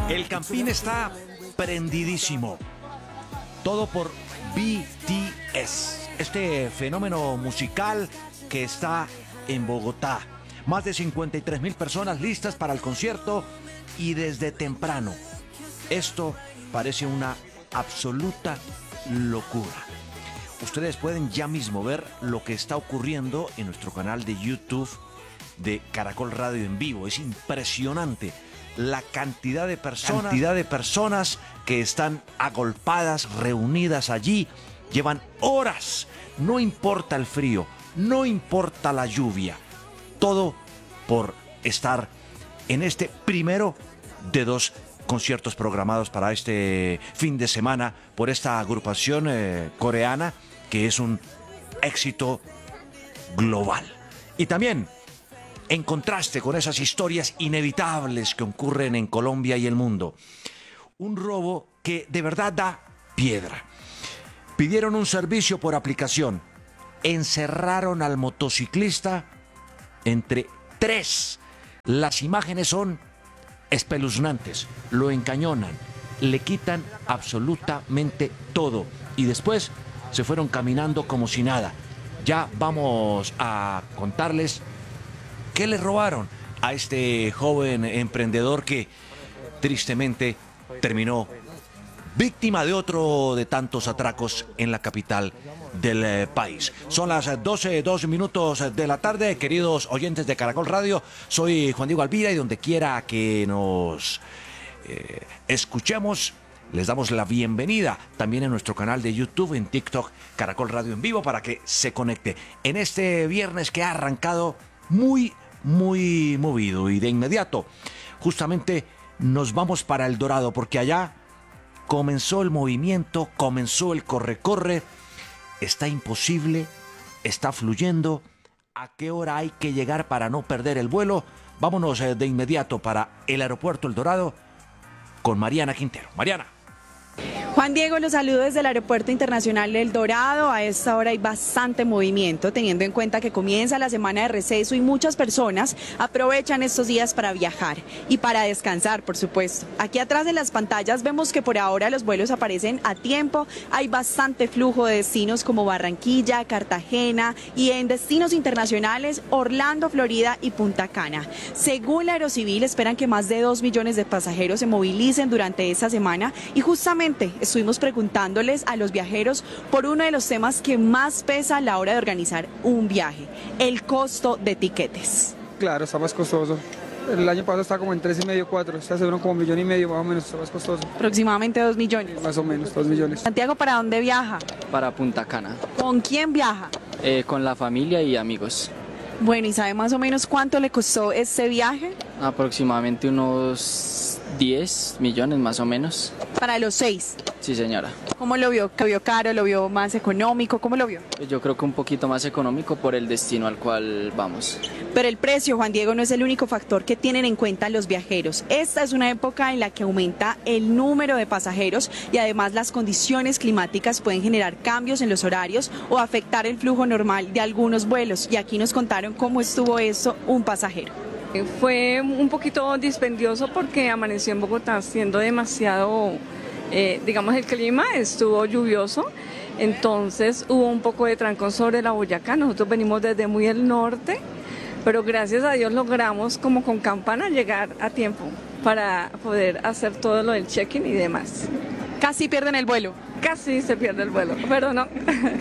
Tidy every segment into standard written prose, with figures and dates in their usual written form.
El Campín está prendidísimo. Todo por BTS, este fenómeno musical que está en Bogotá. Más de 53,000 personas listas para el concierto y desde temprano. Esto parece una absoluta locura. Ustedes pueden ya mismo ver lo que está ocurriendo en nuestro canal de YouTube de Caracol Radio en vivo. Es impresionante la cantidad de personas que están agolpadas, reunidas allí. Llevan horas. No importa el frío, no importa la lluvia. Todo por estar en este primero de 2 conciertos programados para este fin de semana por esta agrupación coreana que es un éxito global. Y también, en contraste con esas historias inevitables que ocurren en Colombia y el mundo, un robo que de verdad da piedra. Pidieron un servicio por aplicación, encerraron al motociclista entre 3. Las imágenes son espeluznantes, lo encañonan, le quitan absolutamente todo y después se fueron caminando como si nada. Ya vamos a contarles qué le robaron a este joven emprendedor que tristemente terminó víctima de otro de tantos atracos en la capital del país. Son las 12:02 de la tarde, queridos oyentes de Caracol Radio. Soy Juan Diego Alvira y donde quiera que nos escuchemos, les damos la bienvenida también en nuestro canal de YouTube, en TikTok, Caracol Radio en vivo, para que se conecte en este viernes que ha arrancado muy movido. Y de inmediato, justamente nos vamos para El Dorado, porque allá comenzó el movimiento, comenzó el corre-corre. Está imposible, está fluyendo. ¿A qué hora hay que llegar para no perder el vuelo? Vámonos de inmediato para el aeropuerto El Dorado con Mariana Quintero. Mariana. Juan Diego, los saludo desde el Aeropuerto Internacional El Dorado. A esta hora hay bastante movimiento, teniendo en cuenta que comienza la semana de receso y muchas personas aprovechan estos días para viajar y para descansar, por supuesto. Aquí atrás en las pantallas vemos que por ahora los vuelos aparecen a tiempo. Hay bastante flujo de destinos como Barranquilla, Cartagena y en destinos internacionales Orlando, Florida y Punta Cana. Según la Aerocivil, esperan que más de 2 millones de pasajeros se movilicen durante esta semana y justamente estuvimos preguntándoles a los viajeros por uno de los temas que más pesa a la hora de organizar un viaje: el costo de tiquetes. Claro, está más costoso. El año pasado estaba como en 3,5, 4. Está seguro como 1,5 millones más o menos, está más costoso. Aproximadamente 2 millones. Más o menos, 2 millones. Santiago, ¿para dónde viaja? Para Punta Cana. ¿Con quién viaja? Con la familia y amigos. Bueno, ¿y sabe más o menos cuánto le costó este viaje? Aproximadamente unos 10 millones más o menos. Para los 6. Sí, señora. ¿Cómo lo vio? ¿Lo vio caro? ¿Lo vio más económico? ¿Cómo lo vio? Yo creo que un poquito más económico por el destino al cual vamos. Pero el precio, Juan Diego, no es el único factor que tienen en cuenta los viajeros. Esta es una época en la que aumenta el número de pasajeros y además las condiciones climáticas pueden generar cambios en los horarios o afectar el flujo normal de algunos vuelos. Y aquí nos contaron cómo estuvo eso un pasajero. Fue un poquito dispendioso porque amaneció en Bogotá siendo demasiado, digamos, el clima estuvo lluvioso, entonces hubo un poco de trancón sobre la Boyacá. Nosotros venimos desde muy el norte, pero gracias a Dios logramos como con campana llegar a tiempo para poder hacer todo lo del check-in y demás. Casi pierden el vuelo. Casi se pierde el vuelo, pero no.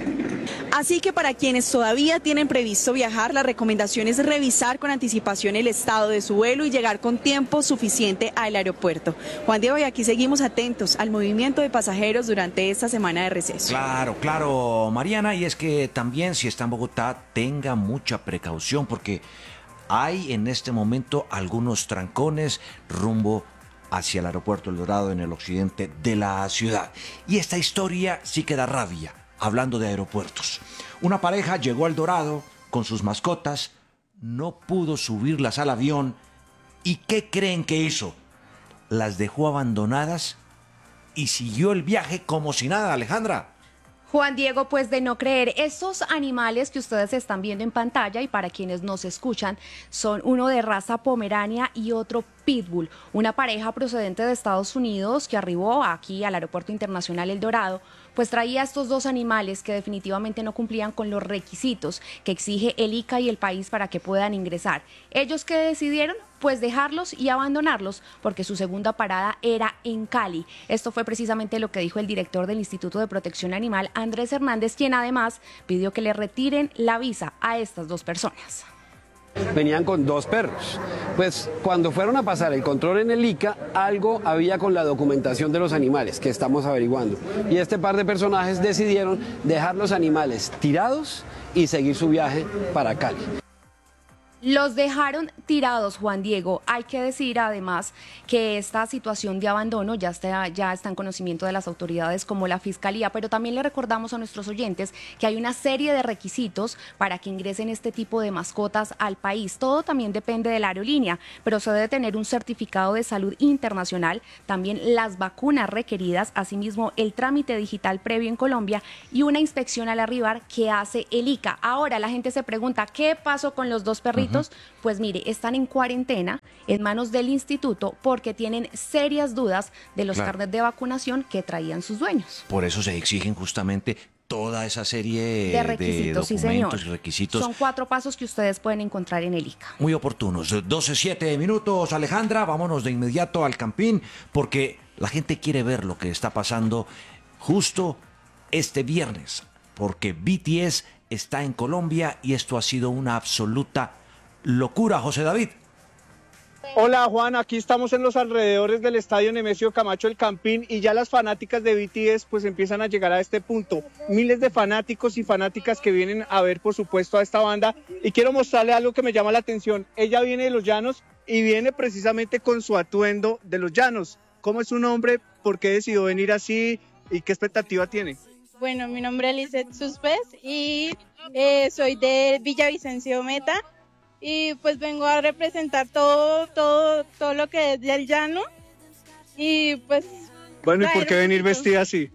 Así que para quienes todavía tienen previsto viajar, la recomendación es revisar con anticipación el estado de su vuelo y llegar con tiempo suficiente al aeropuerto. Juan Diego, y aquí seguimos atentos al movimiento de pasajeros durante esta semana de receso. Claro, Mariana, y es que también si está en Bogotá, tenga mucha precaución porque hay en este momento algunos trancones rumbo hacia el aeropuerto El Dorado en el occidente de la ciudad. Y esta historia sí que da rabia. Hablando de aeropuertos, una pareja llegó al Dorado con sus mascotas, no pudo subirlas al avión y ¿qué creen que hizo? Las dejó abandonadas y siguió el viaje como si nada, Alejandra. Juan Diego, pues de no creer, estos animales que ustedes están viendo en pantalla y para quienes nos escuchan son uno de raza pomerania y otro pitbull, una pareja procedente de Estados Unidos que arribó aquí al Aeropuerto Internacional El Dorado, pues traía estos dos animales que definitivamente no cumplían con los requisitos que exige el ICA y el país para que puedan ingresar. ¿Ellos qué decidieron? Pues dejarlos y abandonarlos porque su segunda parada era en Cali. Esto fue precisamente lo que dijo el director del Instituto de Protección Animal, Andrés Hernández, quien además pidió que le retiren la visa a estas dos personas. Venían con 2 perros. Pues cuando fueron a pasar el control en el ICA, algo había con la documentación de los animales que estamos averiguando. Y este par de personajes decidieron dejar los animales tirados y seguir su viaje para Cali. Los dejaron tirados, Juan Diego. Hay que decir además que esta situación de abandono ya está en conocimiento de las autoridades como la Fiscalía, pero también le recordamos a nuestros oyentes que hay una serie de requisitos para que ingresen este tipo de mascotas al país. Todo también depende de la aerolínea, pero se debe tener un certificado de salud internacional, también las vacunas requeridas, asimismo el trámite digital previo en Colombia y una inspección al arribar que hace el ICA. Ahora la gente se pregunta, ¿qué pasó con los dos perritos? Pues mire, están en cuarentena en manos del instituto porque tienen serias dudas de los carnets de vacunación que traían sus dueños. Por eso se exigen justamente toda esa serie de requisitos, de documentos y requisitos. Son 4 pasos que ustedes pueden encontrar en el ICA. Muy oportunos. 12:07. Alejandra, vámonos de inmediato al Campín porque la gente quiere ver lo que está pasando justo este viernes, porque BTS está en Colombia y esto ha sido una absoluta locura. José David. Hola Juan, aquí estamos en los alrededores del estadio Nemesio Camacho El Campín y ya las fanáticas de BTS pues empiezan a llegar a este punto. Miles de fanáticos y fanáticas que vienen a ver por supuesto a esta banda y quiero mostrarle algo que me llama la atención. Ella viene de Los Llanos y viene precisamente con su atuendo de Los Llanos. ¿Cómo es su nombre? ¿Por qué decidió venir así? ¿Y qué expectativa tiene? Bueno, mi nombre es Lizeth Suspes y soy de Villavicencio Meta. Y pues vengo a representar todo lo que es del llano y pues... Bueno, ¿y por qué venir vestida así?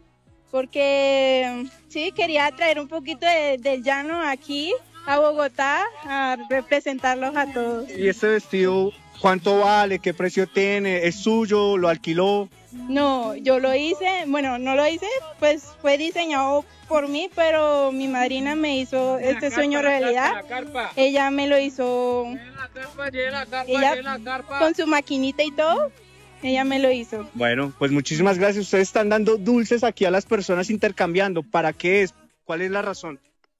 Porque sí, quería traer un poquito del llano aquí a Bogotá a representarlos a todos. ¿Y este vestido cuánto vale? ¿Qué precio tiene? ¿Es suyo? ¿Lo alquiló? No, yo lo hice, bueno, no lo hice, pues fue diseñado por mí, pero mi madrina me hizo este sueño realidad. Ella me lo hizo, ella con su maquinita y todo, ella me lo hizo. Bueno, pues muchísimas gracias. Ustedes están dando dulces aquí a las personas intercambiando. ¿Para qué es? ¿Cuál es la razón?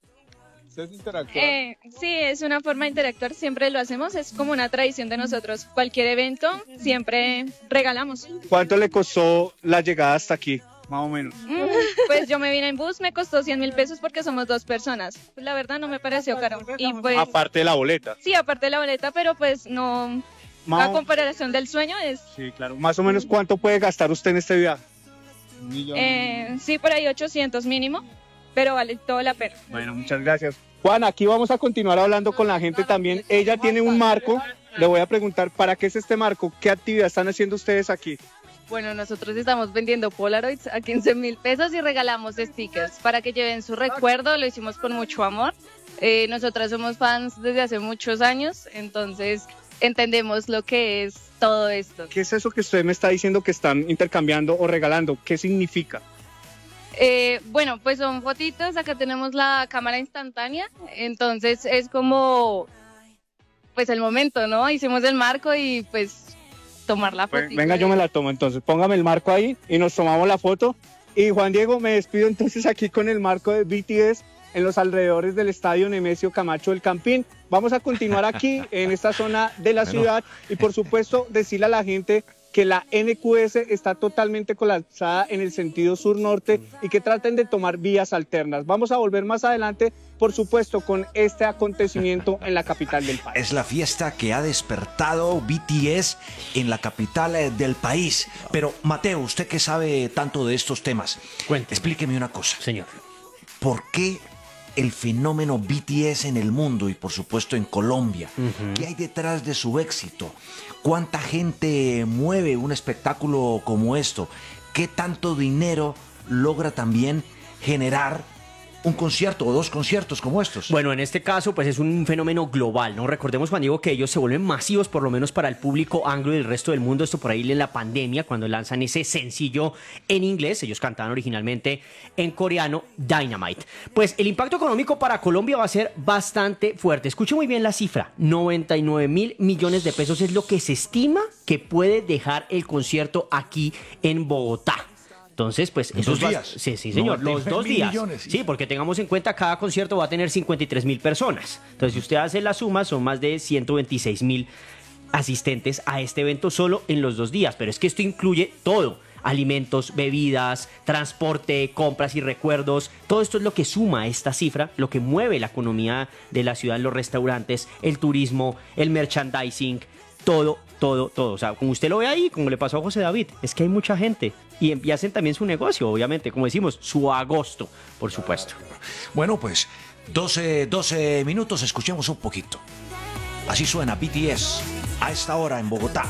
Sí, es una forma de interactuar, siempre lo hacemos, es como una tradición de nosotros. Cualquier evento siempre regalamos. ¿Cuánto le costó la llegada hasta aquí? Más o menos. Pues yo me vine en bus, me costó 100.000 pesos porque somos 2 personas. La verdad no me pareció caro. Y pues, aparte de la boleta. Sí, aparte de la boleta, pero pues no, a comparación del sueño es... Sí, claro. Más o menos ¿cuánto puede gastar usted en este viaje? Sí, por ahí 800 mínimo. Pero vale toda la pena. Bueno, muchas gracias. Juan, aquí vamos a continuar hablando con la gente también. Ella tiene un marco. Le voy a preguntar, ¿para qué es este marco? ¿Qué actividad están haciendo ustedes aquí? Bueno, nosotros estamos vendiendo Polaroids a 15.000 pesos y regalamos stickers para que lleven su recuerdo. Lo hicimos con mucho amor. Nosotras somos fans desde hace muchos años, entonces entendemos lo que es todo esto. ¿Qué es eso que usted me está diciendo que están intercambiando o regalando? ¿Qué significa? Bueno, pues son fotitos, acá tenemos la cámara instantánea, entonces es como pues el momento, ¿no? Hicimos el marco y pues tomar la foto. Venga, yo me la tomo entonces, póngame el marco ahí y nos tomamos la foto. Y Juan Diego, me despido entonces aquí con el marco de BTS en los alrededores del estadio Nemesio Camacho El Campín. Vamos a continuar aquí en esta zona de la ciudad y por supuesto decirle a la gente que la NQS está totalmente colapsada en el sentido sur-norte y que traten de tomar vías alternas. Vamos a volver más adelante, por supuesto, con este acontecimiento en la capital del país. Es la fiesta que ha despertado BTS en la capital del país. Pero, Mateo, usted que sabe tanto de estos temas, explíqueme una cosa. Señor. ¿Por qué el fenómeno BTS en el mundo y por supuesto en Colombia? ¿Qué hay detrás de su éxito? ¿Cuánta gente mueve un espectáculo como esto? ¿Qué tanto dinero logra también generar un concierto o dos conciertos como estos? Bueno, en este caso, pues es un fenómeno global, ¿no? Recordemos, Juan Diego, que ellos se vuelven masivos, por lo menos para el público anglo y el resto del mundo. Esto por ahí en la pandemia, cuando lanzan ese sencillo en inglés. Ellos cantaban originalmente en coreano, Dynamite. Pues el impacto económico para Colombia va a ser bastante fuerte. Escuche muy bien la cifra. 99.000 millones de pesos es lo que se estima que puede dejar el concierto aquí en Bogotá. Entonces, pues esos días. Sí, señor, los 2 días. Millones, sí, porque tengamos en cuenta, cada concierto va a tener 53.000 personas. Entonces, si usted hace la suma, son más de 126.000 asistentes a este evento solo en los 2 días. Pero es que esto incluye todo: alimentos, bebidas, transporte, compras y recuerdos. Todo esto es lo que suma esta cifra, lo que mueve la economía de la ciudad, los restaurantes, el turismo, el merchandising, todo. O sea, como usted lo ve ahí, como le pasó a José David, es que hay mucha gente y hacen también su negocio, obviamente, como decimos, su agosto, por supuesto. Bueno, pues 12 minutos, escuchemos un poquito. Así suena BTS a esta hora en Bogotá.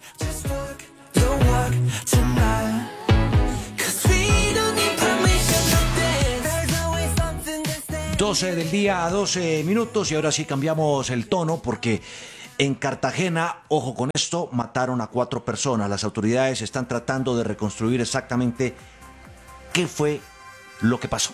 12 del día a 12 minutos y ahora sí cambiamos el tono porque en Cartagena, ojo con esto, mataron a 4 personas. Las autoridades están tratando de reconstruir exactamente qué fue lo que pasó.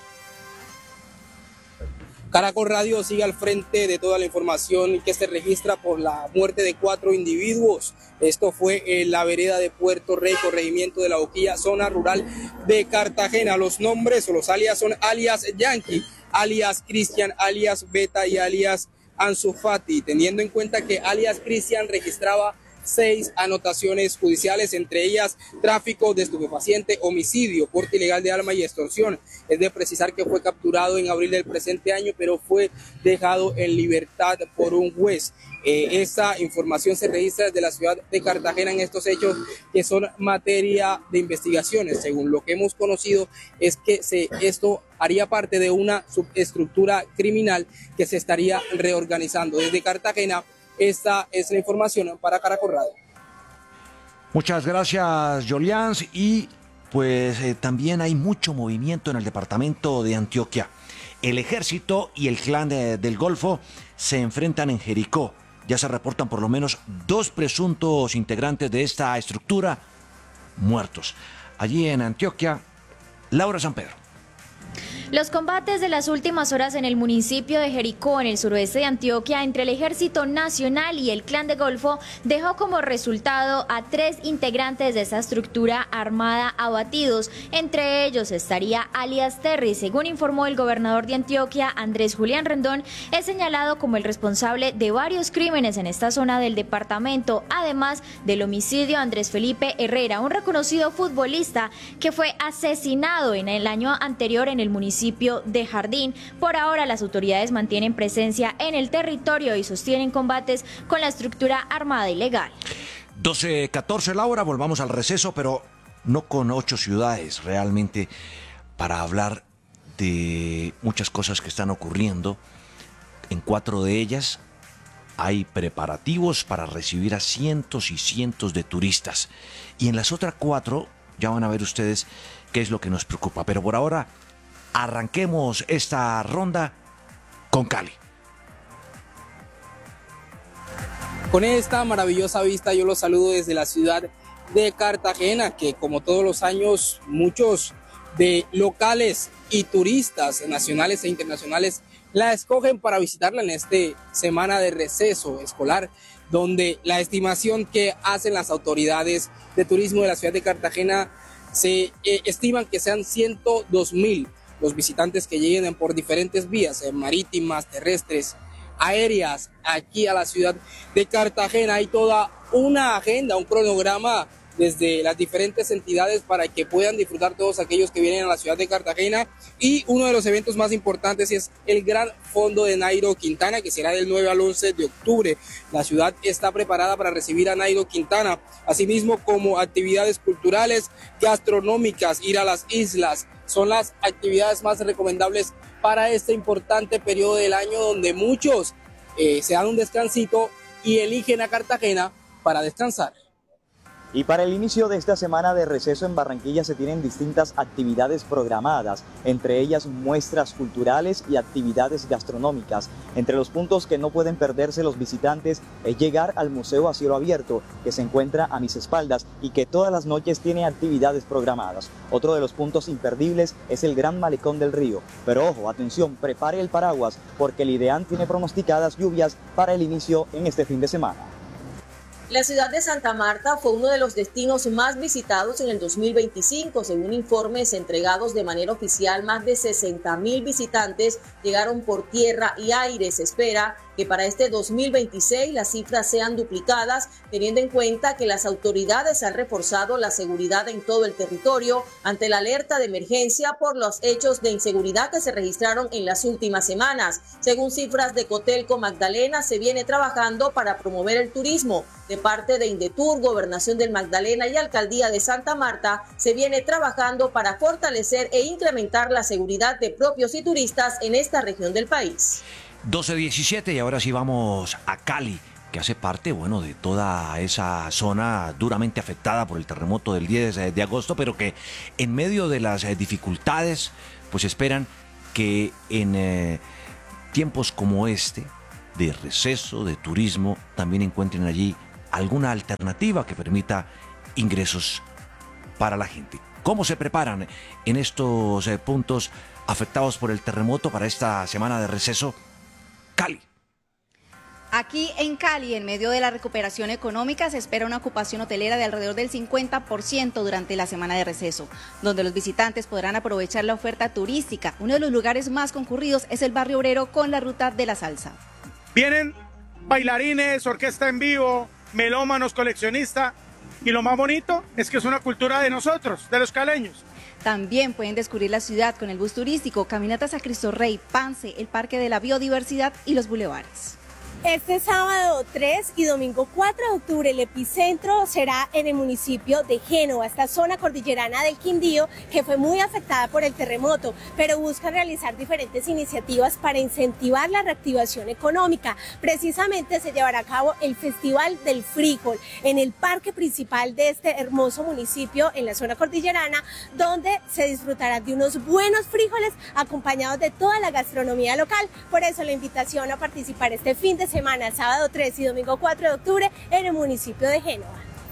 Caracol Radio sigue al frente de toda la información que se registra por la muerte de 4 individuos. Esto fue en la vereda de Puerto Rey, corregimiento de La Boquilla, zona rural de Cartagena. Los nombres o los alias son alias Yankee, alias Cristian, alias Beta y alias Ansu Fati, teniendo en cuenta que alias Cristian registraba 6 anotaciones judiciales, entre ellas tráfico de estupefaciente, homicidio, porte ilegal de arma y extorsión. Es de precisar que fue capturado en abril del presente año, pero fue dejado en libertad por un juez. Esta información se registra desde la ciudad de Cartagena en estos hechos que son materia de investigaciones. Según lo que hemos conocido, es que esto haría parte de una subestructura criminal que se estaría reorganizando. Desde Cartagena, esta es la información para Caracol Radio. Muchas gracias, Jolians. Y pues también hay mucho movimiento en el departamento de Antioquia. El ejército y el clan del Golfo se enfrentan en Jericó. Ya se reportan por lo menos 2 presuntos integrantes de esta estructura muertos. Allí en Antioquia, Laura San Pedro. Los combates de las últimas horas en el municipio de Jericó, en el suroeste de Antioquia, entre el Ejército Nacional y el Clan de Golfo, dejó como resultado a 3 integrantes de esa estructura armada abatidos. Entre ellos estaría alias Terry. Según informó el gobernador de Antioquia, Andrés Julián Rendón, es señalado como el responsable de varios crímenes en esta zona del departamento, además del homicidio a Andrés Felipe Herrera, un reconocido futbolista que fue asesinado en el año anterior en el municipio de Jardín. Por ahora, las autoridades mantienen presencia en el territorio y sostienen combates con la estructura armada ilegal. 12:14, Laura, volvamos al receso, pero no con 8 ciudades realmente, para hablar de muchas cosas que están ocurriendo. En 4 de ellas hay preparativos para recibir a cientos y cientos de turistas. Y en las otras 4 ya van a ver ustedes qué es lo que nos preocupa. Pero por ahora, arranquemos esta ronda con Cali. Con esta maravillosa vista yo los saludo desde la ciudad de Cartagena, que como todos los años muchos de locales y turistas nacionales e internacionales la escogen para visitarla en esta semana de receso escolar, donde la estimación que hacen las autoridades de turismo de la ciudad de Cartagena se estiman que sean 102.000 los visitantes que lleguen por diferentes vías marítimas, terrestres, aéreas, aquí a la ciudad de Cartagena. Hay toda una agenda, un cronograma desde las diferentes entidades para que puedan disfrutar todos aquellos que vienen a la ciudad de Cartagena. Y uno de los eventos más importantes es el Gran Fondo de Nairo Quintana, que será del 9 al 11 de octubre. La ciudad está preparada para recibir a Nairo Quintana, asimismo como actividades culturales, gastronómicas, ir a las islas. Son las actividades más recomendables para este importante periodo del año, donde muchos se dan un descansito y eligen a Cartagena para descansar. Y para el inicio de esta semana de receso en Barranquilla se tienen distintas actividades programadas, entre ellas muestras culturales y actividades gastronómicas. Entre los puntos que no pueden perderse los visitantes es llegar al Museo a Cielo Abierto, que se encuentra a mis espaldas y que todas las noches tiene actividades programadas. Otro de los puntos imperdibles es el Gran Malecón del Río. Pero ojo, atención, prepare el paraguas porque el IDEAN tiene pronosticadas lluvias para el inicio en este fin de semana. La ciudad de Santa Marta fue uno de los destinos más visitados en el 2025. Según informes entregados de manera oficial, más de 60.000 visitantes llegaron por tierra y aire. Se espera que para este 2026 las cifras sean duplicadas, teniendo en cuenta que las autoridades han reforzado la seguridad en todo el territorio ante la alerta de emergencia por los hechos de inseguridad que se registraron en las últimas semanas. Según cifras de Cotelco Magdalena, se viene trabajando para promover el turismo. De parte de Indetur, Gobernación del Magdalena y Alcaldía de Santa Marta, se viene trabajando para fortalecer e incrementar la seguridad de propios y turistas en esta región del país. 12:17 y ahora sí vamos a Cali, que hace parte, bueno, de toda esa zona duramente afectada por el terremoto del 10 de agosto, pero que en medio de las dificultades, pues esperan que en tiempos como este, de receso, de turismo, también encuentren allí alguna alternativa que permita ingresos para la gente. ¿Cómo se preparan en estos puntos afectados por el terremoto para esta semana de receso? Cali. Aquí en Cali, en medio de la recuperación económica, se espera una ocupación hotelera de alrededor del 50% durante la semana de receso, donde los visitantes podrán aprovechar la oferta turística. Uno de los lugares más concurridos es el Barrio Obrero con la Ruta de la Salsa. Vienen bailarines, orquesta en vivo, melómanos, coleccionistas, y lo más bonito es que es una cultura de nosotros, de los caleños. También pueden descubrir la ciudad con el bus turístico, caminatas a Cristo Rey, Pance, el Parque de la Biodiversidad y los bulevares. Este sábado 3 y domingo 4 de octubre el epicentro será en el municipio de Génova, esta zona cordillerana del Quindío que fue muy afectada por el terremoto, pero busca realizar diferentes iniciativas para incentivar la reactivación económica. Precisamente se llevará a cabo el Festival del Frijol en el parque principal de este hermoso municipio en la zona cordillerana, donde se disfrutará de unos buenos frijoles acompañados de toda la gastronomía local. Por eso la invitación a participar este fin de semana, sábado 3 y domingo 4 de octubre en el municipio de Génova.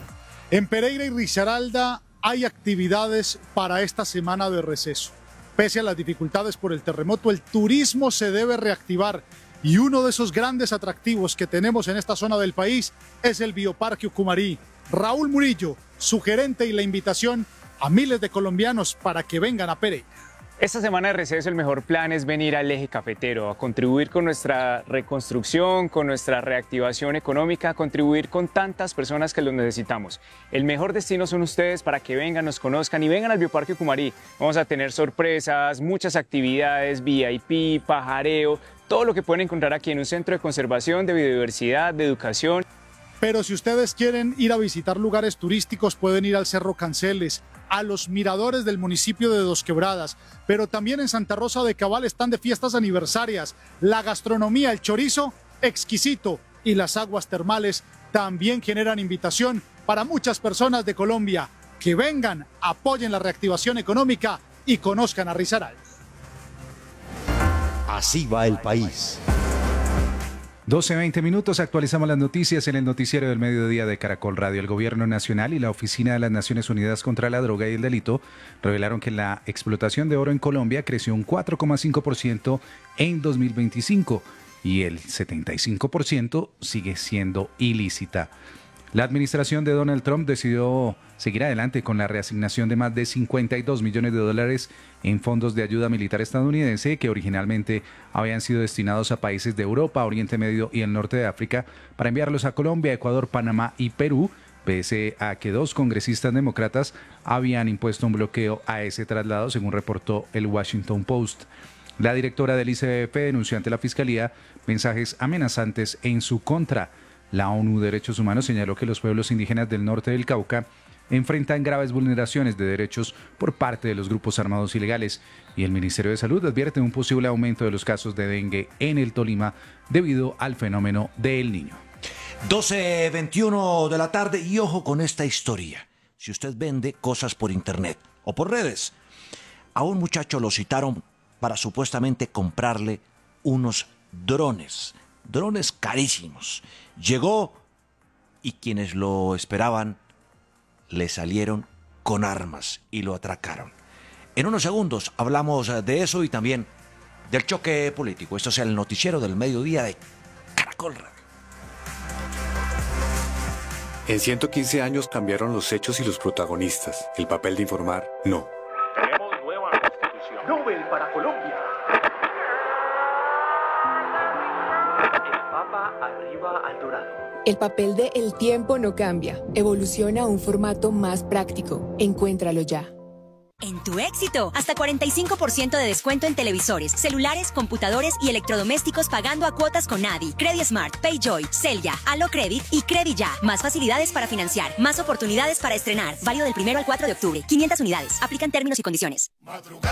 En Pereira y Risaralda hay actividades para esta semana de receso. Pese a las dificultades por el terremoto, el turismo se debe reactivar y uno de esos grandes atractivos que tenemos en esta zona del país es el Bioparque Ucumarí. Raúl Murillo, su gerente, y la invitación a miles de colombianos para que vengan a Pereira. Esta semana de receso el mejor plan es venir al eje cafetero, a contribuir con nuestra reconstrucción, con nuestra reactivación económica, a contribuir con tantas personas que lo necesitamos. El mejor destino son ustedes para que vengan, nos conozcan y vengan al Bioparque Ucumarí. Vamos a tener sorpresas, muchas actividades, VIP, pajareo, todo lo que pueden encontrar aquí en un centro de conservación, de biodiversidad, de educación. Pero si ustedes quieren ir a visitar lugares turísticos, pueden ir al Cerro Canceles, a los miradores del municipio de Dos Quebradas, pero también en Santa Rosa de Cabal están de fiestas aniversarias. La gastronomía, el chorizo, exquisito, y las aguas termales también generan invitación para muchas personas de Colombia. Que vengan, apoyen la reactivación económica y conozcan a Risaralda. Así va el país. 12:20 minutos, actualizamos las noticias en el noticiero del mediodía de Caracol Radio. El Gobierno Nacional y la Oficina de las Naciones Unidas contra la Droga y el Delito revelaron que la explotación de oro en Colombia creció un 4,5% en 2025 y el 75% sigue siendo ilícita. La administración de Donald Trump decidió seguir adelante con la reasignación de más de $52 millones en fondos de ayuda militar estadounidense que originalmente habían sido destinados a países de Europa, Oriente Medio y el norte de África para enviarlos a Colombia, Ecuador, Panamá y Perú, pese a que 2 congresistas demócratas habían impuesto un bloqueo a ese traslado, según reportó el Washington Post. La directora del ICBF denunció ante la Fiscalía mensajes amenazantes en su contra. La ONU Derechos Humanos señaló que los pueblos indígenas del norte del Cauca enfrentan graves vulneraciones de derechos por parte de los grupos armados ilegales y el Ministerio de Salud advierte un posible aumento de los casos de dengue en el Tolima debido al fenómeno de El Niño. 12:21 de la tarde y ojo con esta historia. Si usted vende cosas por internet o por redes, a un muchacho lo citaron para supuestamente comprarle unos drones carísimos. Llegó y quienes lo esperaban le salieron con armas y lo atracaron. En unos segundos hablamos de eso y también del choque político. Esto es el noticiero del mediodía de Caracol Radio. En 115 años cambiaron los hechos y los protagonistas. El papel de informar, no. Tenemos nueva constitución. Nobel para Colombia. El Papa arriba al Dorado. El papel de El Tiempo no cambia. Evoluciona a un formato más práctico. Encuéntralo ya. En Tu Éxito, hasta 45% de descuento en televisores, celulares, computadores y electrodomésticos pagando a cuotas con Adi, Credismart, Payjoy, Celya, Alocredit y Crediya. Más facilidades para financiar, más oportunidades para estrenar. Válido del 1 al 4 de octubre. 500 unidades. Aplican términos y condiciones.